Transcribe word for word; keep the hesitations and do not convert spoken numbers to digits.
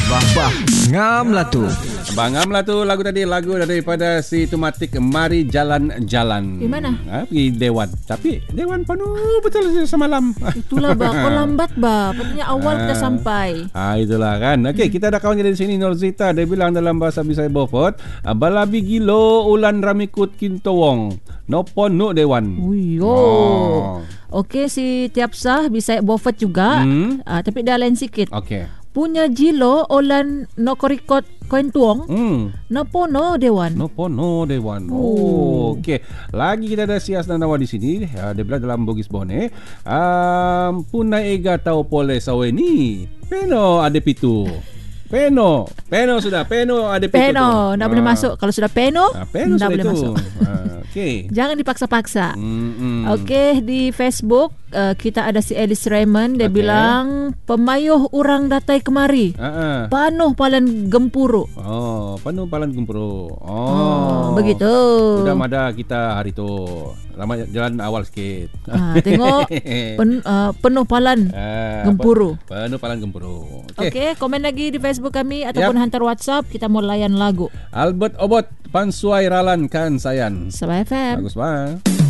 Bah bah ngam lah tu. Bangam lah tu lagu tadi, lagu daripada si Tumatik, Mari Jalan-Jalan. Di mana? Ha, pergi Dewan. Tapi Dewan penuh betul semalam. Itulah bah, kau lambat bah. Patutnya awal kita sampai. Ah, itulah kan. Okey, hmm. kita ada kawan kita di sini, Norzita. Dia bilang dalam bahasa Bisaya Beaufort, balabi gilo ulan ramikut kintowong. Nopo nu Dewan. Uyo. Oh. Okey, si Tiapsah Bisaya Beaufort juga. Hmm. Uh, tapi dah lain sikit. Okey. Punya jilo olan no korikot koin tuong. Hmm. Nopo no Dewan. Nopo no Dewan. Oh, oh. Okey. Lagi kita ada si Asnanawa di sini. Uh, dia bilang dalam Bugis Bone, um, punai ega tau pole saweni. Peno ada pitu. Peno, Peno sudah, Peno ada pitu. Peno, nak boleh masuk. Kalau sudah Peno, ah, Peno nak sudah boleh itu. masuk. Ah, okay. Jangan dipaksa-paksa. Mm-hmm. Okey, di Facebook uh, kita ada si Alice Raymond. Dia okay. bilang pemayuh orang datai kemari. Uh-uh. Panuh palan gempuru. Oh, panuh palan gempuru. Oh, oh begitu. Sudah ada kita hari tu. Lama jalan awal sikit. Ah, tengok pen, uh, penuh palan ah, gempuru. Penuh palan gempuru. Okey, okay, komen lagi di Facebook kami ataupun yep. hantar WhatsApp, kita mau layan lagu. Albert Obot Pansuai Ralan kan sayan. Sabah F M. Bagus banget.